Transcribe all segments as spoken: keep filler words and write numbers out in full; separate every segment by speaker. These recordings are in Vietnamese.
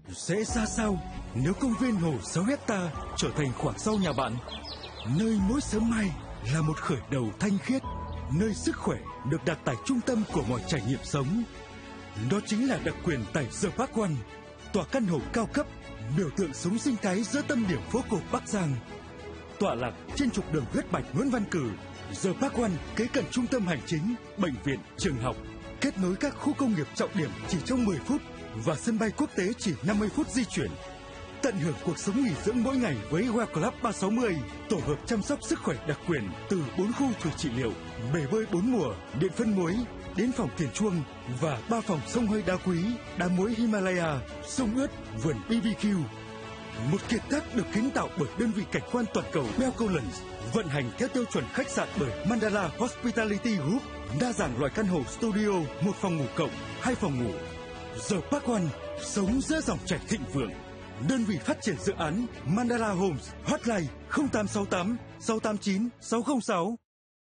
Speaker 1: Sẽ ra sao nếu công viên hồ sáu hecta trở thành khoảng sau nhà bạn? Nơi mỗi sớm mai là một khởi đầu thanh khiết, nơi sức khỏe được đặt tại trung tâm của mọi trải nghiệm sống. Đó chính là đặc quyền tại The Park One, tòa căn hộ cao cấp, biểu tượng sống sinh thái giữa tâm điểm phố cổ Bắc Giang. Tọa lạc trên trục đường huyết mạch Nguyễn Văn Cử, The Park One kế cận trung tâm hành chính, bệnh viện, trường học, kết nối các khu công nghiệp trọng điểm chỉ trong mười phút và sân bay quốc tế chỉ năm mươi phút di chuyển. Tận hưởng cuộc sống nghỉ dưỡng mỗi ngày với Well Club ba sáu mươi, tổ hợp chăm sóc sức khỏe đặc quyền từ bốn khu thủy trị liệu, bể bơi bốn mùa, điện phân muối, đến phòng thiền chuông và ba phòng sông hơi đá quý, đá muối Himalaya, sông ướt, vườn bê bê quy. Một kiệt tác được kiến tạo bởi đơn vị cảnh quan toàn cầu Belcollins, vận hành theo tiêu chuẩn khách sạn bởi Mandala Hospitality Group, đa dạng loại căn hộ studio, một phòng ngủ cộng, hai phòng ngủ. The Park One, sống giữa dòng chảy thịnh vượng. Đơn vị phát triển dự án Mandala Homes, hotline không tám sáu tám sáu tám chín sáu không sáu.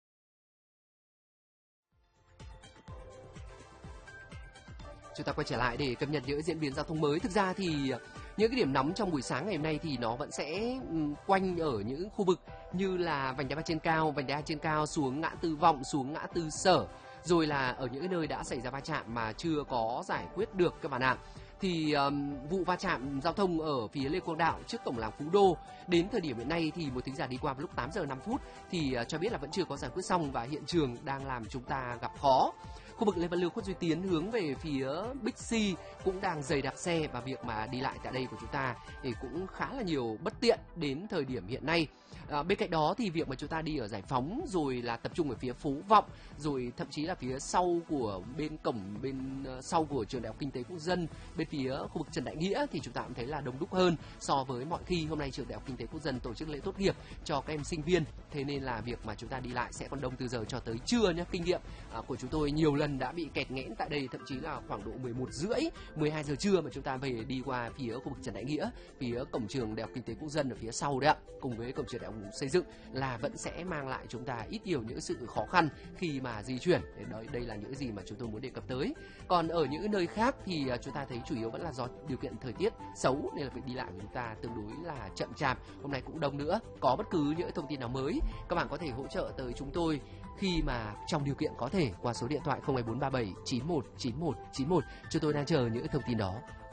Speaker 2: Chúng ta quay trở lại để cập nhật những diễn biến giao thông mới. Thực ra thì những cái điểm nóng trong buổi sáng ngày hôm nay thì nó vẫn sẽ quanh ở những khu vực như là vành đai ba trên cao, vành đai hai trên cao xuống ngã tư Vọng, xuống ngã tư Sở, rồi là ở những nơi đã xảy ra va chạm mà chưa có giải quyết được các bạn ạ. Thì um, vụ va chạm giao thông ở phía Lê Quang Đạo trước cổng làng Phú Đô đến thời điểm hiện nay thì một thính giả đi qua vào lúc tám giờ năm phút thì uh, cho biết là vẫn chưa có giải quyết xong và hiện trường đang làm chúng ta gặp khó. Khu vực Lê Văn Lương, Khuất Duy Tiến hướng về phía Bixi cũng đang dày đặc xe và việc mà đi lại tại đây của chúng ta thì cũng khá là nhiều bất tiện đến thời điểm hiện nay. À, bên cạnh đó thì việc mà chúng ta đi ở Giải Phóng rồi là tập trung ở phía Phú Vọng rồi thậm chí là phía sau của bên cổng bên uh, sau của trường Đại học Kinh tế Quốc dân bên phía khu vực Trần Đại Nghĩa thì chúng ta cũng thấy là đông đúc hơn so với mọi khi. Hôm nay trường Đại học Kinh tế Quốc dân tổ chức lễ tốt nghiệp cho các em sinh viên, thế nên là việc mà chúng ta đi lại sẽ còn đông từ giờ cho tới trưa nhé. Kinh nghiệm uh, của chúng tôi nhiều lần đã bị kẹt nghẽn tại đây, thậm chí là khoảng độ mười một rưỡi, mười hai giờ trưa mà chúng ta về đi qua phía khu vực Trần Đại Nghĩa, phía cổng trường Đại học Kinh tế Quốc dân ở phía sau đấy ạ, cùng với cổng trường Đại học Xây dựng là vẫn sẽ mang lại chúng ta ít nhiều những sự khó khăn khi mà di chuyển. Đây, đây là những gì mà chúng tôi muốn đề cập tới. Còn ở những nơi khác thì chúng ta thấy chủ yếu vẫn là do điều kiện thời tiết xấu nên là việc đi lại của chúng ta tương đối là chậm chạp. Hôm nay cũng đông nữa. Có bất cứ những thông tin nào mới, các bạn có thể hỗ trợ tới chúng tôi khi mà trong điều kiện có thể qua số điện thoại không hai bốn ba bảy chín một chín một chín một. Chúng tôi đang chờ những thông tin đó.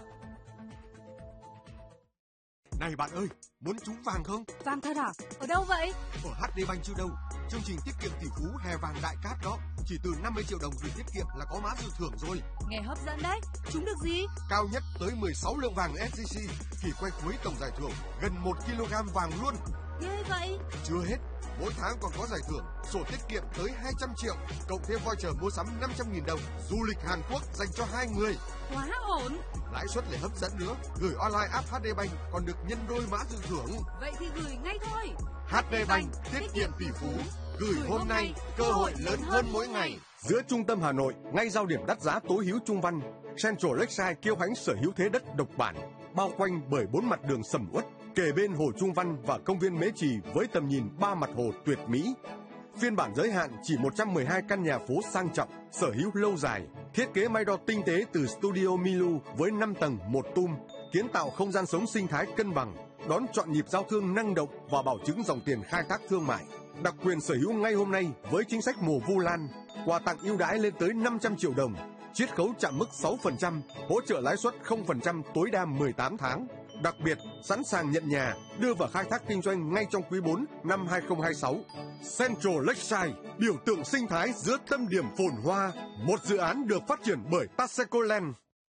Speaker 3: Này bạn ơi, muốn trúng vàng không?
Speaker 4: Vàng thật à? Ở đâu vậy?
Speaker 3: Ở hát đê Bank chứ đâu. Chương trình tiết kiệm tỷ phú hè vàng đại cát đó. Chỉ từ năm mươi triệu đồng gửi tiết kiệm là có mã dự thưởng rồi.
Speaker 4: Nghe hấp dẫn đấy. Trúng được gì?
Speaker 3: Cao nhất tới mười sáu lượng vàng ét gi xê. Kỳ quay cuối tổng giải thưởng gần một ki lô gam vàng luôn.
Speaker 4: Ghê vậy.
Speaker 3: Chưa hết. Mỗi tháng còn có giải thưởng sổ tiết kiệm tới hai trăm triệu, cộng thêm voucher mua sắm năm trăm nghìn đồng, du lịch Hàn Quốc dành cho hai người.
Speaker 4: Quá ổn.
Speaker 3: Lãi suất lại hấp dẫn nữa, gửi online app hát đê Bank còn được nhân đôi mã dự thưởng.
Speaker 4: Vậy thì gửi ngay thôi.
Speaker 3: hát đê Bank tiết kiệm tỷ phú, gửi hôm nay, cơ hội lớn hơn mỗi ngày. Giữa trung tâm Hà Nội, ngay giao điểm đắt giá tối hữu Trung Văn, Central Lakeside kiêu hãnh sở hữu thế đất độc bản, bao quanh bởi bốn mặt đường sầm uất, kề bên hồ Trung Văn và công viên Mễ Trì với tầm nhìn ba mặt hồ tuyệt mỹ. Phiên bản giới hạn chỉ một trăm mười hai căn nhà phố sang trọng, sở hữu lâu dài, thiết kế may đo tinh tế từ Studio Milu với năm tầng một tum, kiến tạo không gian sống sinh thái cân bằng, đón chọn nhịp giao thương năng động và bảo chứng dòng tiền khai thác thương mại. Đặc quyền sở hữu ngay hôm nay với chính sách mùa Vu Lan, quà tặng ưu đãi lên tới năm trăm triệu đồng, chiết khấu chạm mức sáu phần trăm, hỗ trợ lãi suất không phần trăm tối đa mười tám tháng. Đặc biệt, sẵn sàng nhận nhà, đưa vào khai thác kinh doanh ngay trong quý bốn năm hai không hai sáu. Central Lakeside, biểu tượng sinh thái giữa tâm điểm phồn hoa, một dự án được phát triển bởi Taseko Land.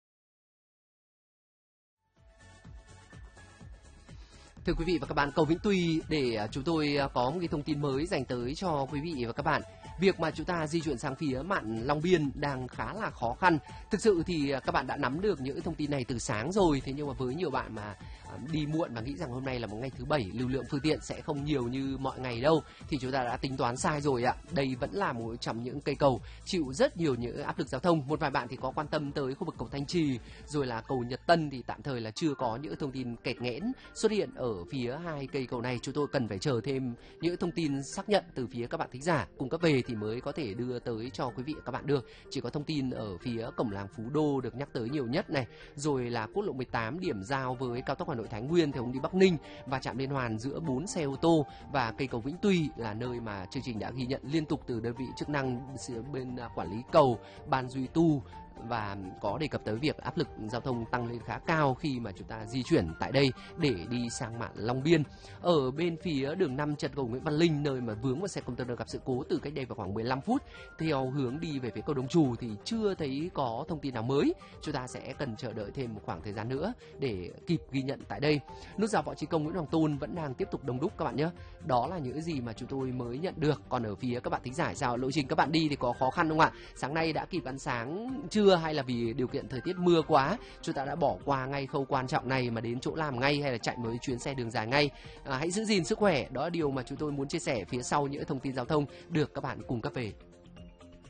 Speaker 2: Thưa quý vị và các bạn, cầu Vĩnh Tuy để chúng tôi có một cái thông tin mới dành tới cho quý vị và các bạn. Việc mà chúng ta di chuyển sang phía mạn Long Biên đang khá là khó khăn. Thực sự thì các bạn đã nắm được những thông tin này từ sáng rồi. Thế nhưng mà với nhiều bạn mà đi muộn và nghĩ rằng hôm nay là một ngày thứ bảy, lưu lượng phương tiện sẽ không nhiều như mọi ngày đâu, thì chúng ta đã tính toán sai rồi ạ. Đây vẫn là một trong những cây cầu chịu rất nhiều những áp lực giao thông. Một vài bạn thì có quan tâm tới khu vực cầu Thanh Trì rồi là cầu Nhật Tân thì tạm thời là chưa có những thông tin kẹt nghẽn xuất hiện ở phía hai cây cầu này. Chúng tôi cần phải chờ thêm những thông tin xác nhận từ phía các bạn thính giả cung cấp về thì mới có thể đưa tới cho quý vị và các bạn được. Chỉ có thông tin ở phía cổng làng Phú Đô được nhắc tới nhiều nhất này, rồi là quốc lộ mười tám điểm giao với cao tốc Hà Nội Thái Nguyên theo hướng đi Bắc Ninh, và trạm liên hoàn giữa bốn xe ô tô, và cây cầu Vĩnh Tuy là nơi mà chương trình đã ghi nhận liên tục từ đơn vị chức năng bên quản lý cầu, ban duy tu, và có đề cập tới việc áp lực giao thông tăng lên khá cao khi mà chúng ta di chuyển tại đây để đi sang mạn Long Biên. Ở bên phía đường năm trật cầu Nguyễn Văn Linh, nơi mà vướng vào xe container gặp sự cố từ cách đây vào khoảng mười lăm phút theo hướng đi về phía cầu Đông Trù thì chưa thấy có thông tin nào mới. Chúng ta sẽ cần chờ đợi thêm một khoảng thời gian nữa để kịp ghi nhận tại đây. Nút giao Võ Chí Công Nguyễn Hoàng Tôn vẫn đang tiếp tục đông đúc các bạn nhé. Đó là những gì mà chúng tôi mới nhận được. Còn ở phía các bạn thính giả sao, lộ trình các bạn đi thì có khó khăn không ạ? Sáng nay đã kịp ăn sáng chưa, hay là vì điều kiện thời tiết mưa quá chúng ta đã bỏ qua ngay khâu quan trọng này mà đến chỗ làm ngay, hay là chạy với chuyến xe đường dài ngay? À, hãy giữ gìn sức khỏe, đó là điều mà chúng tôi muốn chia sẻ phía sau những thông tin giao thông được các bạn cung cấp về.